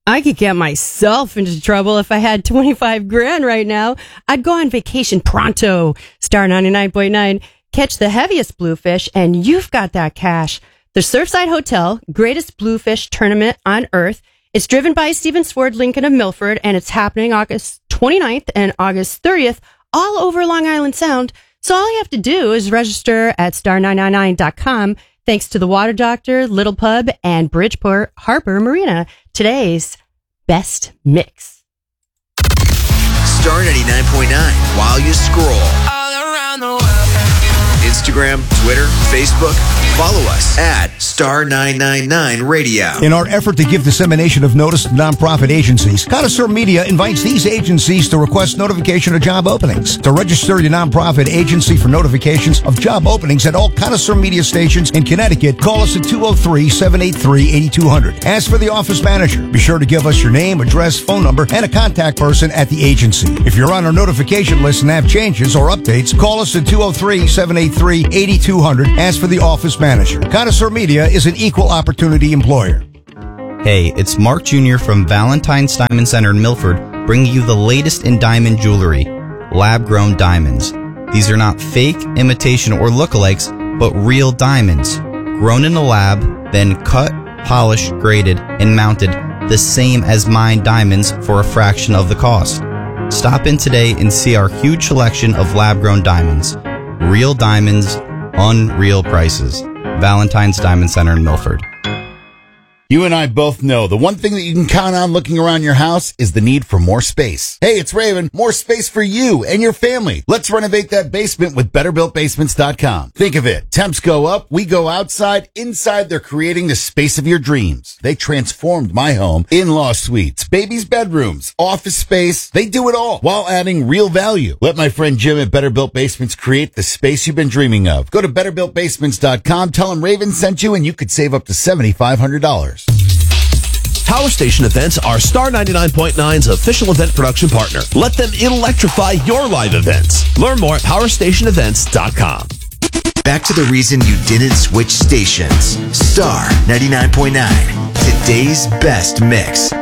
I could get myself into trouble if I had 25 grand right now. I'd go on vacation pronto. Star 99.9. Catch the heaviest bluefish, and you've got that cash. The Surfside Hotel, greatest bluefish tournament on earth. It's driven by Steven Sword Lincoln of Milford, and it's happening August 29th and August 30th all over Long Island Sound. So all you have to do is register at star999.com. Thanks to the Water Doctor, Little Pub, and Bridgeport Harbor Marina. Today's best mix. Star 99.9 while you scroll. All around the world. Instagram, Twitter, Facebook. Follow us at Star 999 Radio. In our effort to give dissemination of notice to nonprofit agencies, Connoisseur Media invites these agencies to request notification of job openings. To register your nonprofit agency for notifications of job openings at all Connoisseur Media stations in Connecticut, call us at 203-783-8200. Ask for the office manager. Be sure to give us your name, address, phone number, and a contact person at the agency. If you're on our notification list and have changes or updates, call us at 203-783-8200. Ask for the office manager. Connoisseur Media is an equal opportunity employer. Hey, it's Mark Jr. from Valentine's Diamond Center in Milford, bringing you the latest in diamond jewelry, lab-grown diamonds. These are not fake, imitation, or lookalikes, but real diamonds, grown in a lab, then cut, polished, graded, and mounted the same as mined diamonds for a fraction of the cost. Stop in today and see our huge selection of lab-grown diamonds. Real diamonds, unreal prices. Valentine's Diamond Center in Milford. You and I both know the one thing that you can count on looking around your house is the need for more space. Hey, it's Raven. More space for you and your family. Let's renovate that basement with BetterBuiltBasements.com. Think of it. Temps go up. We go outside. Inside, they're creating the space of your dreams. They transformed my home. In-law suites, babies' bedrooms, office space. They do it all while adding real value. Let my friend Jim at Better Built Basements create the space you've been dreaming of. Go to BetterBuiltBasements.com. Tell him Raven sent you and you could save up to $7,500. Power Station Events are Star 99.9's official event production partner. Let them electrify your live events. Learn more at powerstationevents.com. Back to the reason you didn't switch stations. Star 99.9, today's best mix.